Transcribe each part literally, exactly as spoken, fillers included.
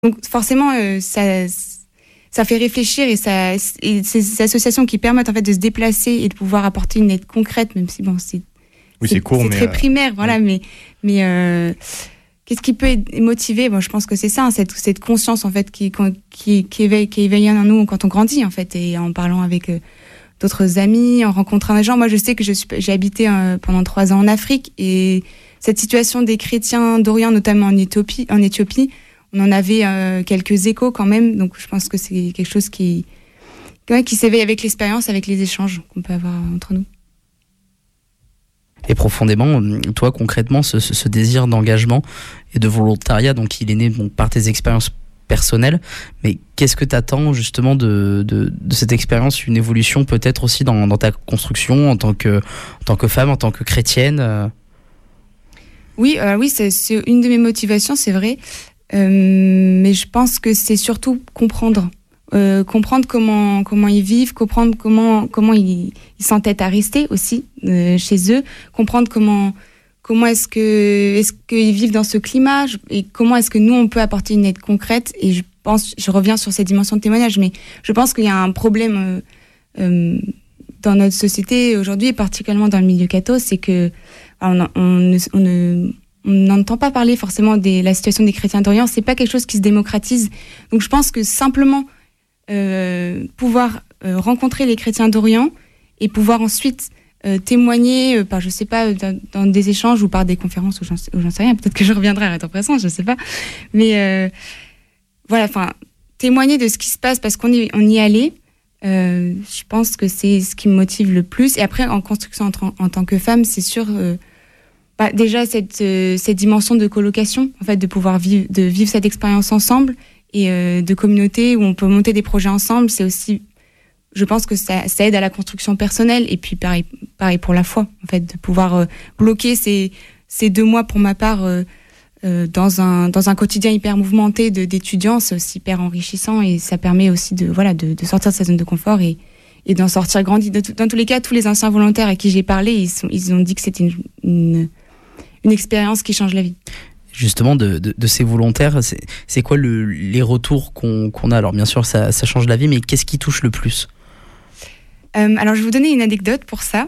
Donc forcément, euh, ça, ça fait réfléchir et, ça, et ces associations qui permettent en fait de se déplacer et de pouvoir apporter une aide concrète, même si bon, c'est, oui, c'est, c'est, court, c'est mais très euh... primaire, voilà, oui. mais, mais euh, qu'est-ce qui peut motiver ? Bon, je pense que c'est ça, hein, cette, cette conscience en fait qui, qui, qui, éveille, qui éveille en nous quand on grandit en fait, et en parlant avec euh, d'autres amis, en rencontrant des gens. Moi, je sais que je suis, j'ai habité euh, pendant trois ans en Afrique, et cette situation des chrétiens d'Orient, notamment en Éthiopie, en Éthiopie, on en avait euh, quelques échos quand même, donc je pense que c'est quelque chose qui, ouais, qui s'éveille avec l'expérience, avec les échanges qu'on peut avoir entre nous. Et profondément, toi concrètement, ce, ce désir d'engagement et de volontariat, donc il est né donc, par tes expériences personnelles, mais qu'est-ce que tu attends justement de, de, de cette expérience, une évolution peut-être aussi dans, dans ta construction en tant que, en tant que femme, en tant que chrétienne euh... Oui, euh, oui c'est, c'est une de mes motivations, c'est vrai. Euh, mais je pense que c'est surtout comprendre, euh, comprendre comment comment ils vivent, comprendre comment comment ils, ils s'entêtent à rester aussi euh, chez eux, comprendre comment comment est-ce que est-ce qu'ils vivent dans ce climat et comment est-ce que nous on peut apporter une aide concrète. Et je pense, je reviens sur cette dimension de témoignage, mais je pense qu'il y a un problème euh, euh, dans notre société aujourd'hui, et particulièrement dans le milieu catho, c'est que on, on, on, on ne On n'entend pas parler forcément de la situation des chrétiens d'Orient, c'est pas quelque chose qui se démocratise. Donc je pense que simplement euh, pouvoir euh, rencontrer les chrétiens d'Orient et pouvoir ensuite euh, témoigner euh, par, je sais pas, dans, dans des échanges ou par des conférences ou j'en, ou j'en sais rien, peut-être que je reviendrai à Rétro-Présence, je sais pas. Mais euh, voilà, enfin, témoigner de ce qui se passe parce qu'on y, on y est allé, euh, je pense que c'est ce qui me motive le plus. Et après, en construction en, en, en tant que femme, c'est sûr... Euh, Bah, déjà cette euh, cette dimension de colocation, en fait, de pouvoir vivre de vivre cette expérience ensemble et euh, de communauté où on peut monter des projets ensemble, c'est aussi, je pense que ça, ça aide à la construction personnelle. Et puis pareil pareil pour la foi, en fait, de pouvoir euh, bloquer ces ces deux mois pour ma part euh, euh, dans un dans un quotidien hyper mouvementé de d'étudiants, c'est aussi hyper enrichissant et ça permet aussi de voilà de, de sortir de sa zone de confort et et d'en sortir grandi. De tout, dans tous les cas, tous les anciens volontaires à qui j'ai parlé, ils sont ils ont dit que c'était une, une une expérience qui change la vie. Justement, de, de, de ces volontaires, c'est, c'est quoi le, les retours qu'on, qu'on a ? Alors bien sûr, ça, ça change la vie, mais qu'est-ce qui touche le plus ? euh, Alors je vais vous donner une anecdote pour ça.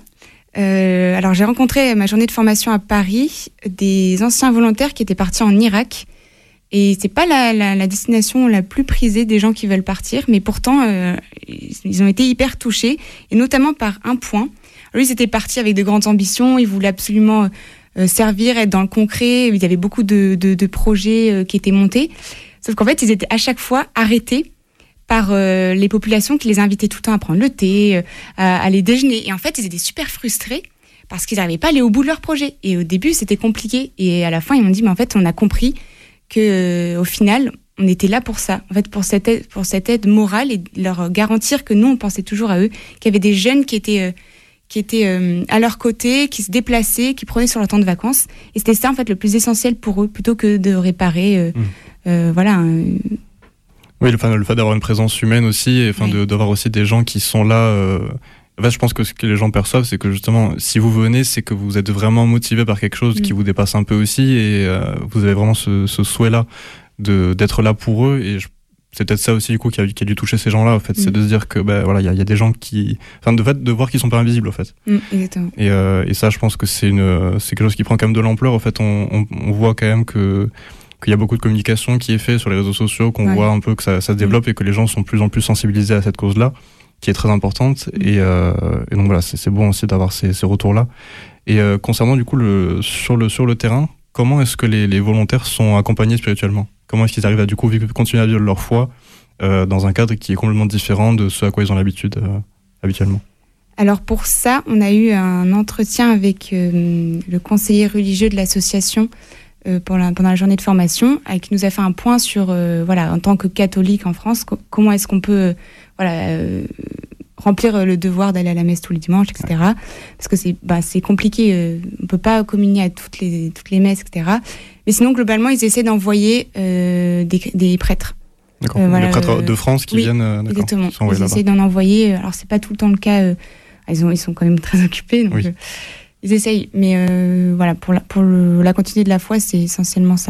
Euh, alors j'ai rencontré à ma journée de formation à Paris des anciens volontaires qui étaient partis en Irak. Et c'est pas la, la, la destination la plus prisée des gens qui veulent partir, mais pourtant euh, ils ont été hyper touchés, et notamment par un point. Alors, ils étaient partis avec de grandes ambitions, ils voulaient absolument Euh, servir, être dans le concret. Il y avait beaucoup de, de, de projets euh, qui étaient montés. Sauf qu'en fait, ils étaient à chaque fois arrêtés par euh, les populations qui les invitaient tout le temps à prendre le thé, euh, à, à aller déjeuner. Et en fait, ils étaient super frustrés parce qu'ils n'arrivaient pas à aller au bout de leur projet. Et au début, c'était compliqué. Et à la fin, ils m'ont dit, mais en fait, on a compris que, euh, au final, on était là pour ça. En fait, pour cette aide, pour cette aide morale et leur garantir que nous, on pensait toujours à eux, qu'il y avait des jeunes qui étaient... Euh, qui étaient euh, à leur côté, qui se déplaçaient, qui prenaient sur leur temps de vacances. Et c'était ça, en fait, le plus essentiel pour eux, plutôt que de réparer, euh, mmh. euh, voilà. Euh... Oui, le, le fait d'avoir une présence humaine aussi, et enfin, oui. de, d'avoir aussi des gens qui sont là. Euh... En fait, je pense que ce que les gens perçoivent, c'est que justement, si vous venez, c'est que vous êtes vraiment motivé par quelque chose mmh. qui vous dépasse un peu aussi, et euh, vous avez vraiment ce, ce souhait-là de, d'être là pour eux. Et je c'est peut-être ça aussi du coup qui a, qui a dû toucher ces gens-là, en fait, mmh. c'est de se dire que ben voilà, il y, y a des gens qui, enfin, de fait, de voir qu'ils sont pas invisibles, en fait. Mmh, exactement. Et, euh, et ça, je pense que c'est une, c'est quelque chose qui prend quand même de l'ampleur. En fait, on, on, on voit quand même que qu'il y a beaucoup de communication qui est fait sur les réseaux sociaux, qu'on ouais. voit un peu que ça, ça se développe mmh. et que les gens sont de plus en plus sensibilisés à cette cause-là, qui est très importante. Mmh. Et, euh, et donc voilà, c'est, c'est bon aussi d'avoir ces, ces retours-là. Et euh, concernant du coup le sur le sur le terrain, comment est-ce que les, les volontaires sont accompagnés spirituellement ? Comment est-ce qu'ils arrivent à du coup vivre, continuer à vivre leur foi euh, dans un cadre qui est complètement différent de ce à quoi ils ont l'habitude euh, habituellement ? Alors pour ça, on a eu un entretien avec euh, le conseiller religieux de l'association euh, pendant, la, pendant la journée de formation, euh, qui nous a fait un point sur, euh, voilà, en tant que catholique en France, co- comment est-ce qu'on peut euh, voilà, euh, remplir le devoir d'aller à la messe tous les dimanches, et cetera. Ouais. Parce que c'est, bah, c'est compliqué, euh, on ne peut pas communier à toutes les, toutes les messes, et cetera. Mais sinon, globalement, ils essaient d'envoyer euh, des, des prêtres. D'accord. Euh, voilà, les prêtres de France qui oui, viennent. Euh, d'accord, exactement. qui sont ils essaient d'en envoyer. Alors, c'est pas tout le temps le cas. Euh, ils, ont, ils sont quand même très occupés. Donc, oui. euh, ils essayent. Mais euh, voilà, pour, la, pour le, la continuité de la foi, c'est essentiellement ça.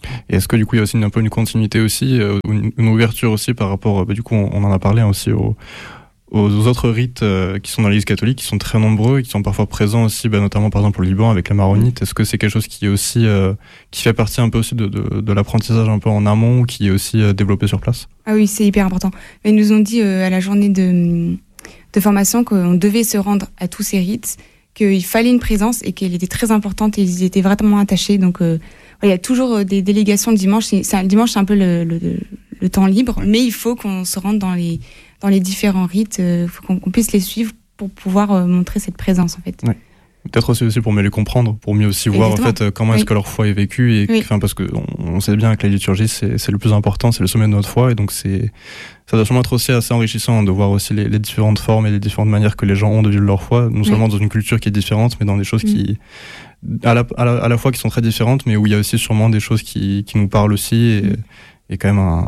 Et est-ce que du coup il y a aussi une, un peu une continuité aussi, euh, une, une ouverture aussi par rapport, bah, du coup on, on en a parlé hein, aussi aux, aux autres rites euh, qui sont dans l'Église catholique, qui sont très nombreux et qui sont parfois présents aussi, bah, notamment par exemple au Liban avec les maronites. Est-ce que c'est quelque chose qui est aussi, euh, qui fait partie un peu aussi de, de, de l'apprentissage un peu en amont, ou qui est aussi euh, développé sur place? Ah oui, c'est hyper important. Ils nous ont dit euh, à la journée de, de formation qu'on devait se rendre à tous ces rites, qu'il fallait une présence et qu'elle était très importante et ils y étaient vraiment attachés. Donc euh, il y a toujours des délégations le dimanche. C'est, c'est, le dimanche, c'est un peu le, le, le temps libre, mais il faut qu'on se rende dans les, dans les différents rites. Il euh, faut qu'on, qu'on puisse les suivre pour pouvoir euh, montrer cette présence, en fait. Ouais. Peut-être aussi, aussi pour mieux les comprendre, pour mieux aussi voir en fait, comment oui. est-ce que leur foi est vécue. Et, oui. Parce qu'on on sait bien que la liturgie, c'est, c'est le plus important, c'est le sommet de notre foi. Et donc, c'est, ça doit sûrement être aussi assez enrichissant de voir aussi les, les différentes formes et les différentes manières que les gens ont de vivre leur foi, non seulement oui. dans une culture qui est différente, mais dans des choses mmh. qui, à la, à, la, à la fois qui sont très différentes, mais où il y a aussi sûrement des choses qui, qui nous parlent aussi et, mmh. et quand même un,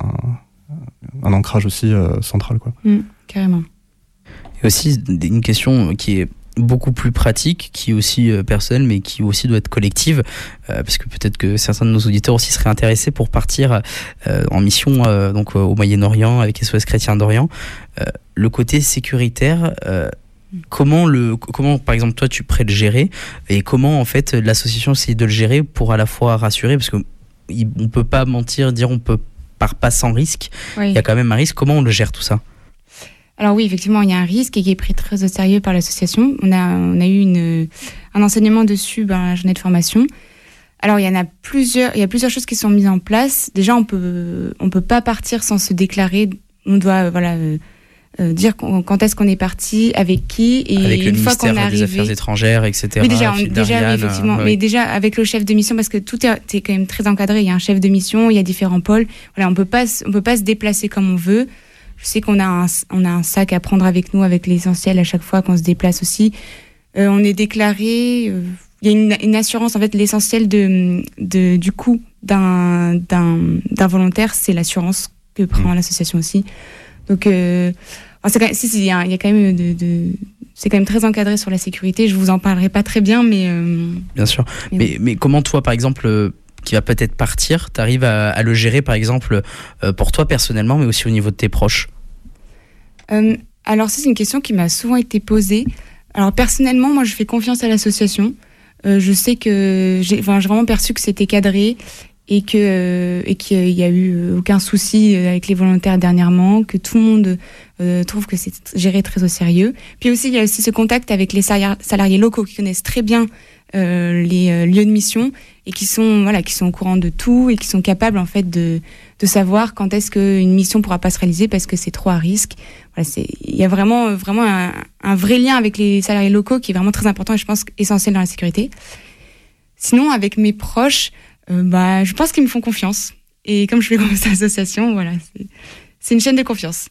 un ancrage aussi euh, central, quoi. Mmh, carrément. Et aussi, une question qui est beaucoup plus pratique, qui est aussi euh, personnelle, mais qui aussi doit être collective, euh, parce que peut-être que certains de nos auditeurs aussi seraient intéressés pour partir euh, en mission euh, donc euh, au Moyen-Orient avec S O S Chrétiens d'Orient. Euh, le côté sécuritaire, euh, comment le, comment par exemple toi tu prêtes le gérer, et comment en fait l'association essaie de le gérer pour à la fois rassurer, parce que on peut pas mentir, dire on peut part pas sans risque. Oui. Il y a quand même un risque. Comment on le gère tout ça? Alors oui, effectivement, il y a un risque et qui est pris très au sérieux par l'association. On a, on a eu une, un enseignement dessus ben, à la journée de formation. Alors, il y en a plusieurs, il y a plusieurs choses qui sont mises en place. Déjà, on peut, on peut pas partir sans se déclarer. On doit, voilà, euh, euh, dire quand est-ce qu'on est parti, avec qui, et avec une le fois qu'on est ministère des arrivé, Affaires étrangères, et cetera. Oui, déjà, on, déjà Ariane, oui, effectivement, euh, mais oui. déjà avec le chef de mission, parce que tout est, est quand même très encadré. Il y a un chef de mission, il y a différents pôles. Voilà, on peut pas, on peut pas se déplacer comme on veut. Je sais qu'on a un, on a un sac à prendre avec nous, avec l'essentiel à chaque fois qu'on se déplace aussi. Euh, on est déclaré. Euh, il y a une, une assurance, en fait, l'essentiel de, de, du coût d'un, d'un, d'un volontaire, c'est l'assurance que prend mmh. l'association aussi. Donc, euh, c'est quand même, si, si, il y a, il y a quand même de, de, c'est quand même très encadré sur la sécurité. Je vous en parlerai pas très bien, mais. Euh, bien sûr. Mais, mais, mais comment toi, par exemple, euh, qui va peut-être partir, tu arrives à, à le gérer, par exemple, euh, pour toi personnellement, mais aussi au niveau de tes proches? euh, Alors, ça, c'est une question qui m'a souvent été posée. Alors, personnellement, moi, je fais confiance à l'association. Euh, je sais que j'ai, enfin, j'ai vraiment perçu que c'était cadré et, que, euh, et qu'il n'y a eu aucun souci avec les volontaires dernièrement, que tout le monde euh, trouve que c'est géré très au sérieux. Puis aussi, il y a aussi ce contact avec les salariés locaux qui connaissent très bien Euh, les euh, lieux de mission et qui sont voilà qui sont au courant de tout et qui sont capables en fait de de savoir quand est-ce qu'une mission pourra pas se réaliser parce que c'est trop à risque. Voilà, c'est il y a vraiment vraiment un, un vrai lien avec les salariés locaux qui est vraiment très important et je pense essentiel dans la sécurité. Sinon, avec mes proches, euh, bah je pense qu'ils me font confiance et comme je fais confiance à l'association, voilà, c'est c'est une chaîne de confiance.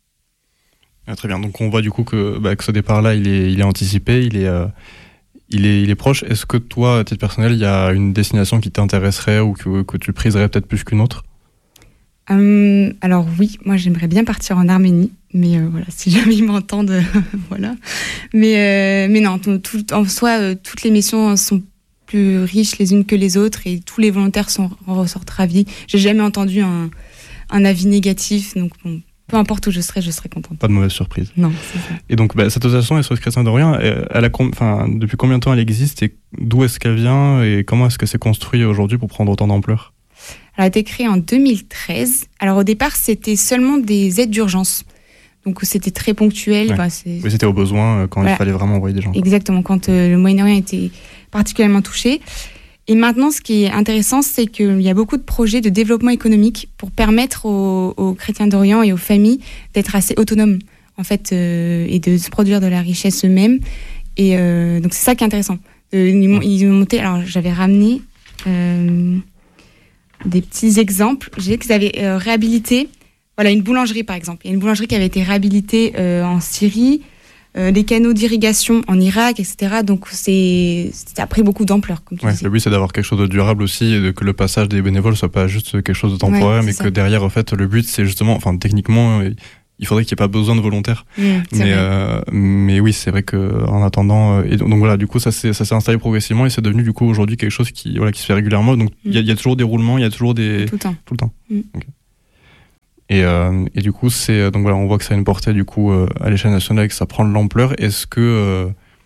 Ah, très bien. Donc on voit du coup que bah, que ce départ-là, il est il est anticipé, il est euh... Il est, il est proche. Est-ce que toi, à titre personnel, il y a une destination qui t'intéresserait ou que, que tu priserais peut-être plus qu'une autre? euh, Alors oui, moi j'aimerais bien partir en Arménie, mais euh, voilà, si jamais ils m'entendent, voilà. Mais, euh, mais non, tout, tout, en soi, euh, toutes les missions sont plus riches les unes que les autres et tous les volontaires sont, en ressortent ravis. J'ai jamais entendu un, un avis négatif, donc bon. Peu importe où je serai, je serai contente. Pas de mauvaise surprise. Non, c'est ça. Et donc, bah, cette association, S O S Chrétiens d'Orient, elle a, enfin, depuis combien de temps elle existe et d'où est-ce qu'elle vient et comment est-ce que c'est construit aujourd'hui pour prendre autant d'ampleur? Elle a été créée en deux mille treize. Alors au départ, c'était seulement des aides d'urgence. Donc c'était très ponctuel. Ouais. Bah, c'est... Oui, c'était au besoin quand voilà. Il fallait vraiment envoyer des gens. Exactement, quand euh, le Moyen-Orient était particulièrement touché. Et maintenant, ce qui est intéressant, c'est qu'il y a beaucoup de projets de développement économique pour permettre aux, aux chrétiens d'Orient et aux familles d'être assez autonomes, en fait, euh, et de se produire de la richesse eux-mêmes. Et euh, donc, c'est ça qui est intéressant. Euh, ils ont monté, alors j'avais ramené euh, des petits exemples. J'ai dit qu'ils avaient euh, réhabilité, voilà, une boulangerie, par exemple. Il y a une boulangerie qui avait été réhabilitée euh, en Syrie. Euh, des canaux d'irrigation en Irak, et cetera. Donc, c'est, ça a pris beaucoup d'ampleur, comme tu ouais, disais. Le but, c'est d'avoir quelque chose de durable aussi, et de, que le passage des bénévoles soit pas juste quelque chose de temporaire, ouais, mais ça. Que derrière, en fait, le but, c'est justement, enfin, techniquement, il faudrait qu'il n'y ait pas besoin de volontaires. Mmh, mais, euh, mais oui, c'est vrai qu'en attendant, euh, et donc, donc voilà, du coup, ça s'est, ça s'est installé progressivement et c'est devenu du coup aujourd'hui quelque chose qui, voilà, qui se fait régulièrement. Donc il mmh. y, y a toujours des roulements, il y a toujours des. Tout le temps. Tout le temps. Mmh. Okay. Et, euh, et du coup, c'est, donc voilà, on voit que ça a une portée du coup euh, à l'échelle nationale et que ça prend de l'ampleur. Est-ce que. Euh,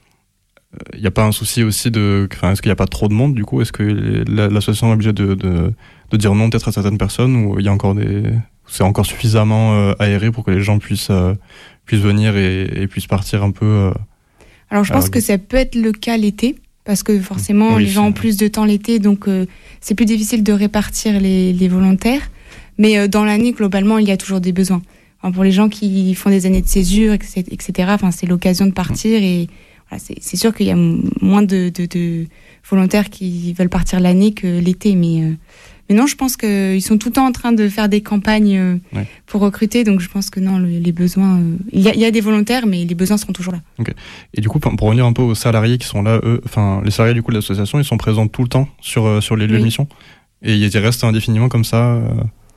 il n'y a pas un souci aussi de. Enfin, est-ce qu'il n'y a pas trop de monde du coup? Est-ce que l'association est obligée de, de, de dire non peut-être à certaines personnes ou il y a encore des. C'est encore suffisamment euh, aéré pour que les gens puissent, euh, puissent venir et, et puissent partir un peu. Euh, Alors je pense que ça peut être le cas l'été, parce que forcément oui, les gens ont plus de temps l'été, donc euh, c'est plus difficile de répartir les, les volontaires. Mais euh, dans l'année, globalement, il y a toujours des besoins. Enfin, pour les gens qui font des années de césure, et cetera, enfin, c'est l'occasion de partir et. Voilà, c'est, c'est sûr qu'il y a moins de, de, de volontaires qui veulent partir l'année que l'été, mais, euh, mais non, je pense qu'ils sont tout le temps en train de faire des campagnes euh, ouais. pour recruter, donc je pense que non, le, les besoins, euh, il, y a, il y a des volontaires, mais les besoins seront toujours là. Okay. Et du coup, pour, pour revenir un peu aux salariés qui sont là, eux, enfin, les salariés du coup de l'association, ils sont présents tout le temps sur, euh, sur les lieux oui. de mission, et ils restent indéfiniment comme ça, euh,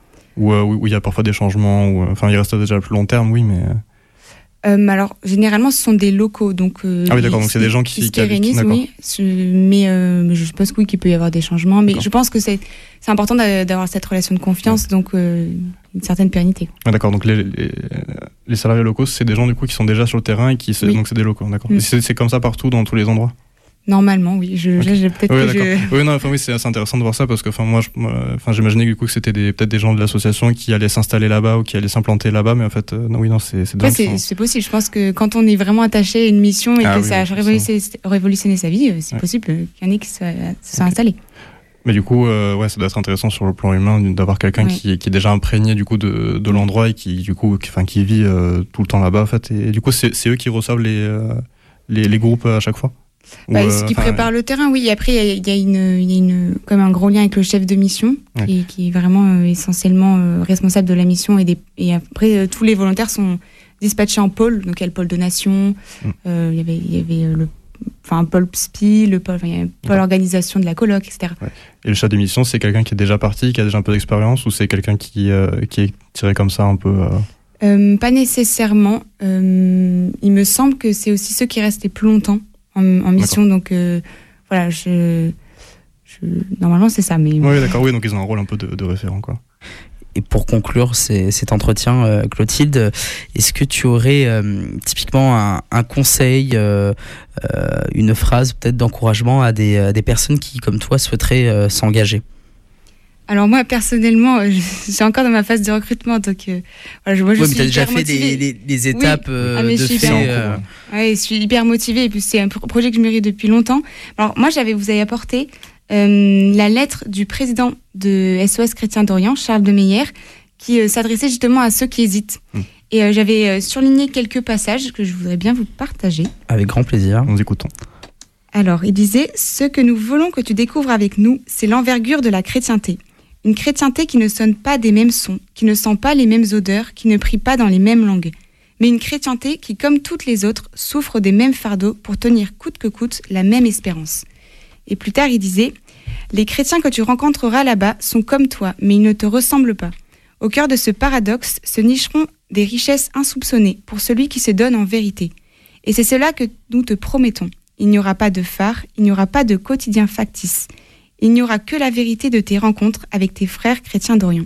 où euh, où il y a parfois des changements, ou enfin, ils restent déjà à plus long terme, oui, mais. Euh, alors généralement ce sont des locaux donc euh, ah oui d'accord donc c'est des gens qui se pérennisent oui mais, euh, mais je suppose oui qu'il peut y avoir des changements mais d'accord. je pense que c'est c'est important d'avoir cette relation de confiance ouais. donc euh, une certaine pérennité. Ah, d'accord donc les, les les salariés locaux c'est des gens du coup qui sont déjà sur le terrain et qui oui. donc c'est des locaux d'accord mm. c'est c'est comme ça partout dans tous les endroits. Normalement, oui. Je, okay. j'ai peut-être oui, que je... oui, non, enfin oui, c'est assez intéressant de voir ça parce que, enfin, moi, je, enfin, j'imaginais du coup que c'était des, peut-être des gens de l'association qui allaient s'installer là-bas ou qui allaient s'implanter là-bas, mais en fait, euh, non, oui, non, c'est, c'est, ouais, c'est, sont... c'est possible. Je pense que quand on est vraiment attaché à une mission et ah, que oui, ça a révolutionné, révolutionné sa vie, c'est ouais. possible qu'il y en ait qui se, se soient okay. installés. Mais du coup, euh, ouais, ça doit être intéressant sur le plan humain d'avoir quelqu'un ouais. qui, qui est déjà imprégné du coup de, de l'endroit et qui, du coup, qui, enfin, qui vit euh, tout le temps là-bas, en fait. Et, et du coup, c'est, c'est eux qui reçoivent les, euh, les, les groupes à chaque fois. Bah, euh, ce qui prépare euh... le terrain, oui. Et après, il y, y a, une, y a une, comme un gros lien avec le chef de mission, ouais. qui, qui est vraiment euh, essentiellement euh, responsable de la mission. Et, des, et après, euh, tous les volontaires sont dispatchés en pôle. Donc, il y a le pôle donation, il mm. euh, y avait, y avait le, enfin, un pôle P S P I, le pôle, enfin, y a un pôle ouais. organisation de la coloc, et cetera. Ouais. Et le chef de mission, c'est quelqu'un qui est déjà parti, qui a déjà un peu d'expérience, ou c'est quelqu'un qui, euh, qui est tiré comme ça un peu euh... Euh, Pas nécessairement. Euh, il me semble que c'est aussi ceux qui restent les plus longtemps en, en mission, d'accord. donc euh, voilà, je, je, normalement c'est ça. Mais... Oui, d'accord, oui, donc ils ont un rôle un peu de, de référent, quoi. Et pour conclure ces, cet entretien, euh, Clotilde, est-ce que tu aurais euh, typiquement un, un conseil, euh, euh, une phrase peut-être d'encouragement à des, à des personnes qui, comme toi, souhaiteraient euh, s'engager ? Alors moi personnellement, je suis encore dans ma phase de recrutement, donc euh, voilà, je, moi je ouais, suis mais t'as hyper déjà fait motivée. des, les, les étapes oui. ah, de fait. Euh... Ouais, je suis hyper motivée et puis c'est un projet que je mûris depuis longtemps. Alors moi j'avais, vous avez apporté euh, la lettre du président de S O S Chrétiens d'Orient, Charles de Meyer, qui euh, s'adressait justement à ceux qui hésitent. Hum. Et euh, j'avais euh, surligné quelques passages que je voudrais bien vous partager. Avec grand plaisir. Nous écoutons. Alors il disait: ce que nous voulons que tu découvres avec nous, c'est l'envergure de la chrétienté. Une chrétienté qui ne sonne pas des mêmes sons, qui ne sent pas les mêmes odeurs, qui ne prie pas dans les mêmes langues. Mais une chrétienté qui, comme toutes les autres, souffre des mêmes fardeaux pour tenir coûte que coûte la même espérance. Et plus tard, il disait: les chrétiens que tu rencontreras là-bas sont comme toi, mais ils ne te ressemblent pas. Au cœur de ce paradoxe se nicheront des richesses insoupçonnées pour celui qui se donne en vérité. Et c'est cela que nous te promettons. Il n'y aura pas de phare, il n'y aura pas de quotidien factice. Il n'y aura que la vérité de tes rencontres avec tes frères chrétiens d'Orient.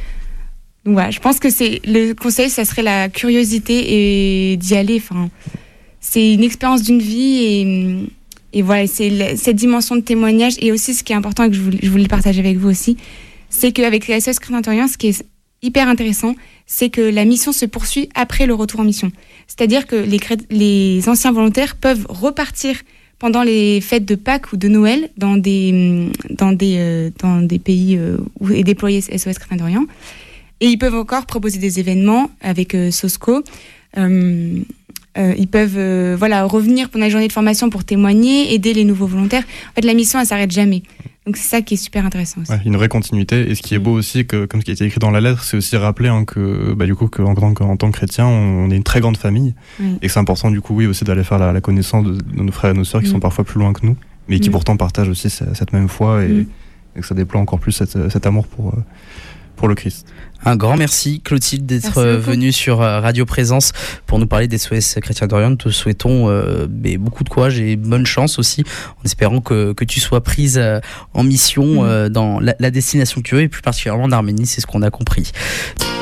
Donc voilà, je pense que c'est le conseil, ça serait la curiosité et d'y aller. Enfin, c'est une expérience d'une vie et, et voilà, c'est le, cette dimension de témoignage. Et aussi, ce qui est important et que je voulais, je voulais partager avec vous aussi, c'est qu'avec les S O S Chrétiens d'Orient, ce qui est hyper intéressant, c'est que la mission se poursuit après le retour en mission. C'est-à-dire que les, les anciens volontaires peuvent repartir pendant les fêtes de Pâques ou de Noël dans des, dans des, euh, dans des pays euh, où est déployé S O S Chrétiens d'Orient. Et ils peuvent encore proposer des événements avec euh, SOSCO. Euh, euh, ils peuvent euh, voilà, revenir pendant la journée de formation pour témoigner, aider les nouveaux volontaires. En fait, la mission, elle ne s'arrête jamais. Donc c'est ça qui est super intéressant aussi. Ouais, une vraie continuité. Et ce qui est beau aussi, que, comme ce qui a été écrit dans la lettre, c'est aussi rappeler hein, que, bah, du coup, qu'en tant, qu'en tant que chrétien, on est une très grande famille. Oui. Et que c'est important, du coup, oui, aussi d'aller faire la, la connaissance de, de nos frères et nos sœurs qui oui. sont parfois plus loin que nous, mais qui oui. pourtant partagent aussi cette, cette même foi et, oui. et que ça déploie encore plus cette, cet amour pour, pour le Christ. Un grand merci Clotilde d'être venue sur Radio Présence pour nous parler d'S O S Chrétien d'Orient. Nous te souhaitons euh, beaucoup de courage et bonne chance aussi, en espérant que, que tu sois prise euh, en mission euh, dans la, la destination que tu veux, et plus particulièrement en Arménie, c'est ce qu'on a compris.